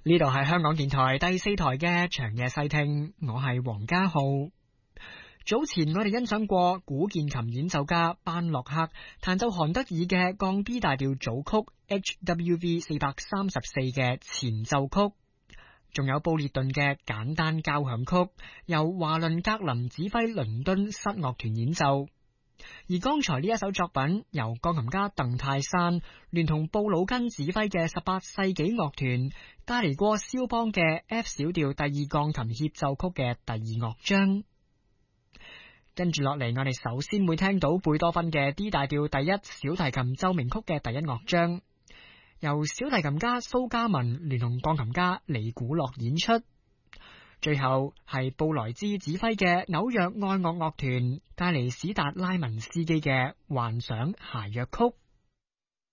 呢度係香港電台第4台嘅長夜細聽，我係黃家浩。早前我哋欣賞過古鍵琴演奏家班洛克彈奏韓德爾嘅降 B 大調組曲 HWV 434嘅前奏曲，仲有布列頓嘅簡單交響曲，由華倫格林指揮倫敦室樂團演奏。而剛才呢一首作品由鋼琴家鄧泰山聯同布魯根指揮嘅18世紀樂團帶嚟過肖邦嘅 F 小調第二鋼琴協奏曲嘅第2樂章。跟住落嚟，我哋首先會聽到貝多芬嘅 D 大調第1小提琴奏鳴曲嘅第1樂章，由小提琴家蘇嘉文聯同鋼琴家尼古諾演出。最後係布萊茲指揮嘅紐約愛樂樂團帶嚟史達拉文斯基嘅幻想諧謔曲。